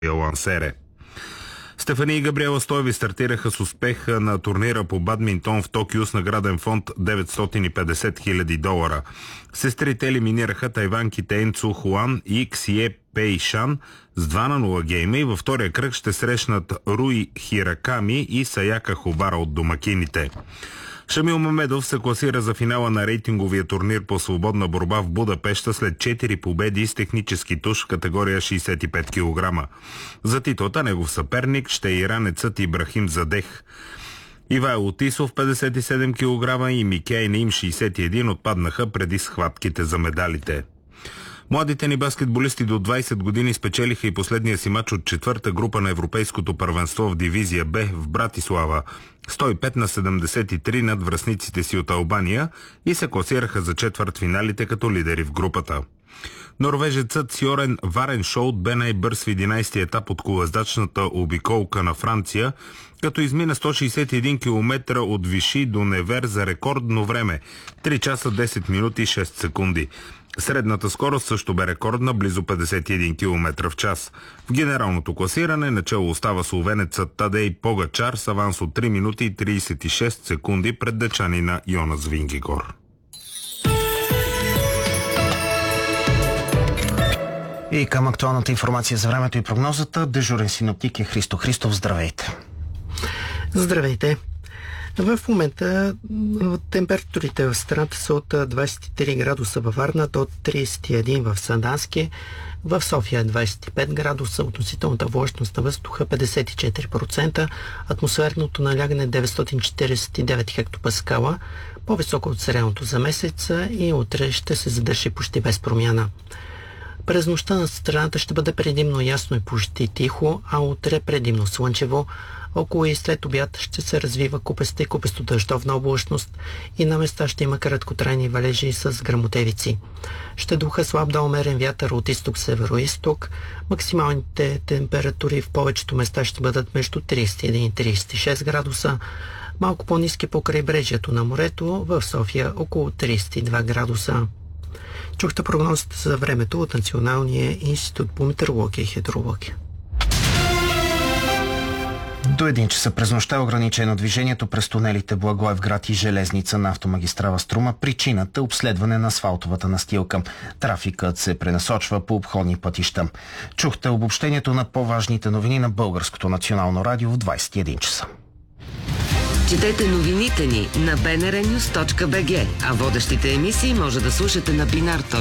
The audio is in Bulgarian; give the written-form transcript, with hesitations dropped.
лансере. Стефани и Габриела Стоеви стартираха с успех на турнира по бадминтон в Токио с награден фонд $950 000. Сестрите елиминираха тайванките Енцу Хуан и Ксие Пей Шан с 2-0 гейма и във втория кръг ще срещнат Руи Хираками и Саяка Хобара от домакините. Шамил Мамедов се класира за финала на рейтинговия турнир по свободна борба в Будапеща след 4 победи с технически туш в категория 65 кг. За титлата негов съперник ще е иранецът Ибрахим Задех. Ивайло Тисов 57 кг и Микей Наим 61 отпаднаха преди схватките за медалите. Младите ни баскетболисти до 20 години спечелиха и последния си мач от четвърта група на Европейското първенство в дивизия Б в Братислава. 105-73 над връстниците си от Албания и се класираха за четвъртфиналите като лидери в групата. Норвежецът Сьорен Вареншолд бе най-бърз в 11-ти етап от колездачната обиколка на Франция, като измина 161 км от Виши до Невер за рекордно време – 3 часа 10 минути и 6 секунди. Средната скорост също бе рекордна, близо 51 км в час. В генералното класиране начало остава словенецът Тадей Погачар с аванс от 3 минути и 36 секунди пред дъчанина Йонас Вингегор. И към актуалната информация за времето и прогнозата, дежурен синоптик е Христо Христов. Здравейте! Здравейте! В момента температурите в страната са от 23 градуса във Варна до 31 в Сандански, в София 25 градуса, относителната влажност на въздуха 54%, атмосферното налягане 949 хектопаскала, по-високо от средното за месеца и утре ще се задържи почти без промяна. През нощта на страната ще бъде предимно ясно и почти тихо, а утре предимно слънчево. Около и след обяд ще се развива купеста и купесто-дъждовна облачност и на места ще има краткотрайни валежи с гръмотевици. Ще духа слаб до умерен вятър от изток-северо-изток. Максималните температури в повечето места ще бъдат между 31 и 36 градуса. Малко по-ниски по крайбрежието на морето, в София около 32 градуса. Чухте прогнозата за времето от Националния институт по метеорология и хидрология. До 1 часа през нощта е ограничено движението през тунелите Благоевград и Железница на автомагистрала Струма. Причината е обследване на асфалтовата настилка. Трафикът се пренасочва по обходни пътища. Чухте обобщението на по-важните новини на Българското национално радио в 21 часа. Четете новините ни на bnrnews.bg, а водещите емисии може да слушате на binar.bg.